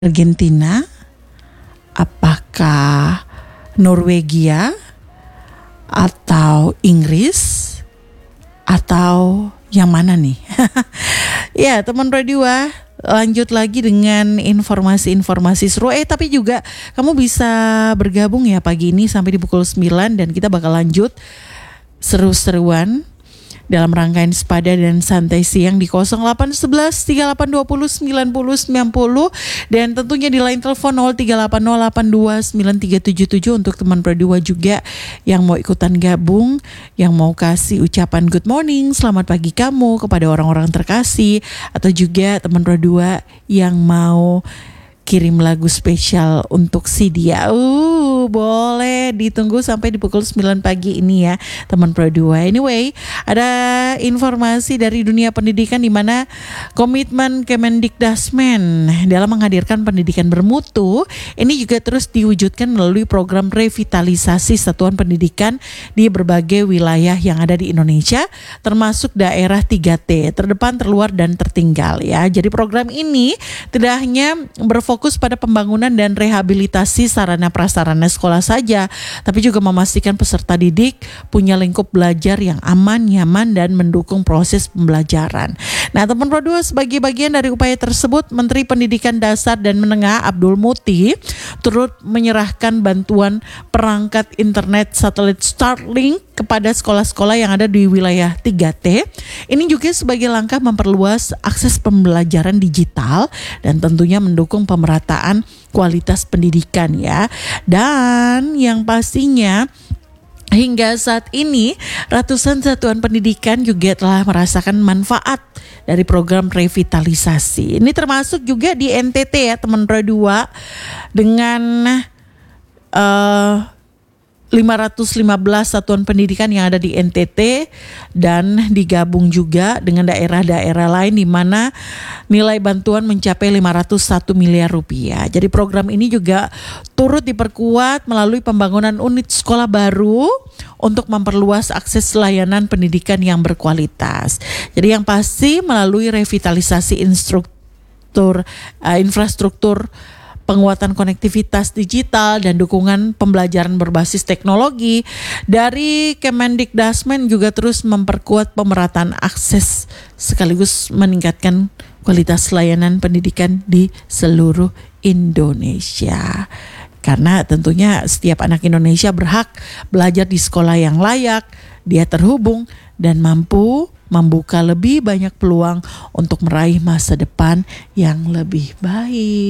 Argentina, apakah Norwegia, atau Inggris, atau yang mana nih? Ya, teman radio, lanjut lagi dengan informasi-informasi seru. Tapi juga kamu bisa bergabung ya pagi ini sampai di pukul 9 dan kita bakal lanjut seru-seruan dalam rangkaian sepada dan santai siang di 0811 3820 90 90 dan tentunya di line telepon 0380829377 untuk teman berdua juga yang mau ikutan gabung, yang mau kasih ucapan good morning, selamat pagi kamu kepada orang-orang terkasih, atau juga teman berdua yang mau kirim lagu spesial untuk si dia. Boleh ditunggu sampai di pukul 9 pagi ini ya teman Pro 2. Anyway, ada informasi dari dunia pendidikan di mana komitmen Kemendikdasmen dalam menghadirkan pendidikan bermutu ini juga terus diwujudkan melalui program revitalisasi satuan pendidikan di berbagai wilayah yang ada di Indonesia, termasuk daerah 3T, terdepan, terluar, dan tertinggal ya. Jadi program ini tidak hanya berfokus pada pembangunan dan rehabilitasi sarana prasarana sekolah saja, tapi juga memastikan peserta didik punya lingkup belajar yang aman, nyaman, dan mendukung proses pembelajaran. Nah, teman Pro 2, sebagai bagian dari upaya tersebut, Menteri Pendidikan Dasar dan Menengah Abdul Muti turut menyerahkan bantuan perangkat internet satelit Starlink kepada sekolah-sekolah yang ada di wilayah 3T. Ini juga sebagai langkah memperluas akses pembelajaran digital dan tentunya mendukung pemerataan kualitas pendidikan ya. Dan yang pastinya hingga saat ini ratusan satuan pendidikan juga telah merasakan manfaat dari program revitalisasi. Ini termasuk juga di NTT ya teman Pro 2 dengan 515 satuan pendidikan yang ada di NTT dan digabung juga dengan daerah-daerah lain di mana nilai bantuan mencapai 501 miliar rupiah. Jadi program ini juga turut diperkuat melalui pembangunan unit sekolah baru untuk memperluas akses layanan pendidikan yang berkualitas. Jadi yang pasti melalui revitalisasi infrastruktur, penguatan konektivitas digital dan dukungan pembelajaran berbasis teknologi dari Kemendikdasmen juga terus memperkuat pemerataan akses sekaligus meningkatkan kualitas layanan pendidikan di seluruh Indonesia. Karena tentunya setiap anak Indonesia berhak belajar di sekolah yang layak, dia terhubung dan mampu membuka lebih banyak peluang untuk meraih masa depan yang lebih baik.